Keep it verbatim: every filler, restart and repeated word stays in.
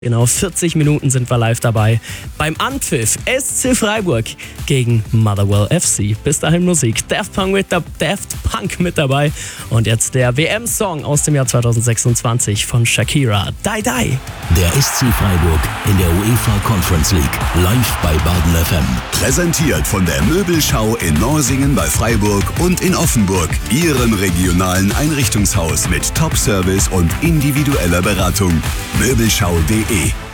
Genau, vierzig Minuten sind wir live dabei beim Anpfiff S C Freiburg gegen Motherwell F C. Bis dahin Musik. Daft Punk mit, da- Daft Punk mit dabei. Und jetzt der W M-Song aus dem Jahr zweitausendsechsundzwanzig von Shakira. Die Die. Der S C Freiburg in der UEFA Conference League. Live bei Baden F M. Präsentiert von der Möbelschau in Norsingen bei Freiburg und in Offenburg. Ihrem regionalen Einrichtungshaus mit Top-Service und individueller Beratung. Möbelschau punkt de